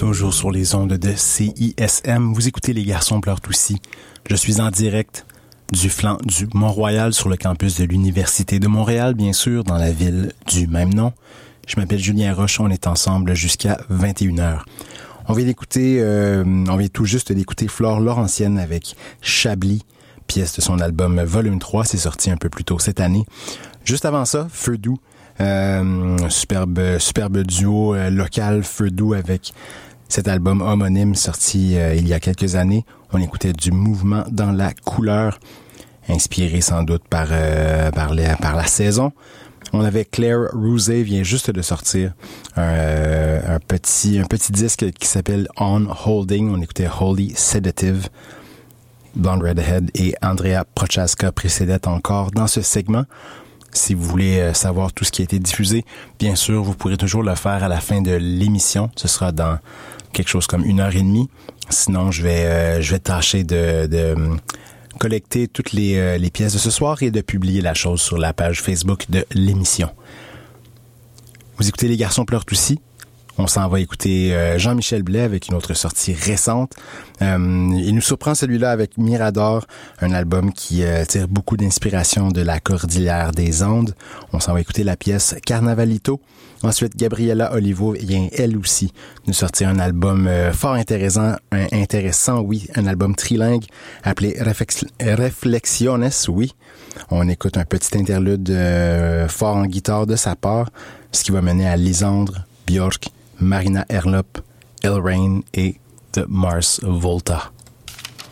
Toujours sur les ondes de CISM, vous écoutez Les Garçons pleurent aussi. Je suis en direct du flanc du Mont-Royal sur le campus de l'Université de Montréal, bien sûr, dans la ville du même nom. Je m'appelle Julien Roche, on est ensemble jusqu'à 21h. On vient tout juste d'écouter Flore Laurentienne avec Chablis, pièce de son album Volume 3, c'est sorti un peu plus tôt cette année. Juste avant ça, Feu Doux, superbe duo local Feu Doux avec cet album homonyme sorti il y a quelques années. On écoutait du mouvement dans la couleur, inspiré sans doute par la saison. On avait Claire Rousey, vient juste de sortir un petit disque qui s'appelle On Holding. On écoutait Holy Sedative. Blonde Redhead et Andrea Prochaska précédaient encore dans ce segment. Si vous voulez savoir tout ce qui a été diffusé, bien sûr, vous pourrez toujours le faire à la fin de l'émission. Ce sera dans quelque chose comme 1h30. Sinon, je vais tâcher de collecter toutes les pièces de ce soir et de publier la chose sur la page Facebook de l'émission. Vous écoutez Les Garçons pleurent aussi. On s'en va écouter Jean-Michel Blais avec une autre sortie récente. Il nous surprend celui-là avec Mirador, un album qui tire beaucoup d'inspiration de la Cordillère des Andes. On s'en va écouter la pièce Carnavalito. Ensuite, Gabriela Olivo vient elle aussi nous sortir un album fort intéressant, un album trilingue appelé Reflexiones, oui. On écoute un petit interlude fort en guitare de sa part, ce qui va mener à Lisandre, Björk, Marina Herlop, Elrain et The Mars Volta.